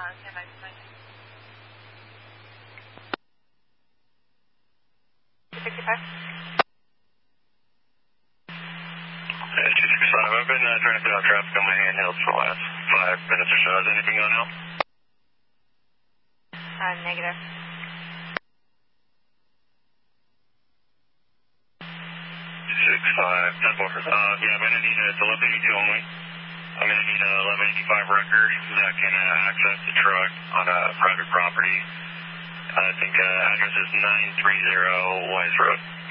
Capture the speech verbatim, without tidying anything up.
fifty-five. two six five, I've been uh, trying to put out traffic on my handhelds for the last five minutes or so. Is anything going on? Uh, negative. six five, ten four. Uh, yeah, I'm going to need a, it's eleven eighty-two only. I'm going to need a eleven eighty-five record that can uh, access the truck on a private property. I think uh, address is nine three zero Wise Road.